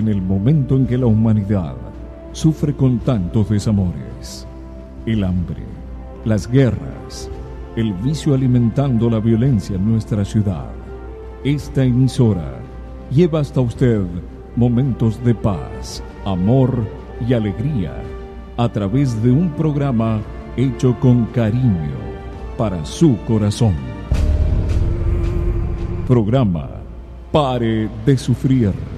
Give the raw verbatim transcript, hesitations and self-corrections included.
en el momento en que la humanidad sufre con tantos desamores, el hambre, las guerras, el vicio alimentando la violencia en nuestra ciudad. Esta emisora lleva hasta usted momentos de paz, amor y alegría a través de un programa hecho con cariño para su corazón. Programa Pare de Sufrir.